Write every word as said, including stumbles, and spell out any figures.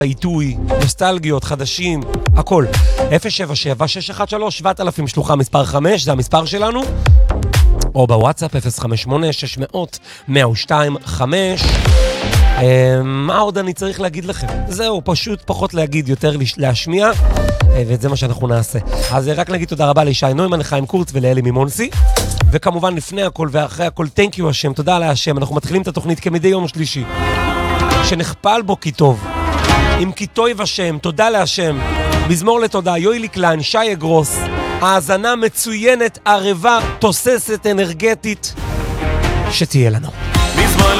עיתוי, נוסטלגיות, חדשים, הכל. אפס שבע שבע שש אחת שלוש שבעת אלפים שלוחה מספר חמש, זה המספר שלנו. או בוואטסאפ אפס חמש שמונה שש מאות מאה ושתיים חמש. מה עוד אני צריך להגיד לכם? זהו, פשוט פחות להגיד, יותר להשמיע, ואת זה מה שאנחנו נעשה. אז רק נגיד תודה רבה לישי נוימן, לחיים קורץ ולאלי מימונסי. וכמובן לפני הכל ואחרי הכל, thank you השם, תודה על השם. אנחנו מתחילים את התוכנית כמדי יום שלישי, שנחפל בו כי טוב. עם כי טוב השם, תודה להשם. מזמור לתודה, יואילי קליין, שי אגרוס. האזנה מצוינת, ערבה, תוססת, אנרגטית, שתהיה לנו.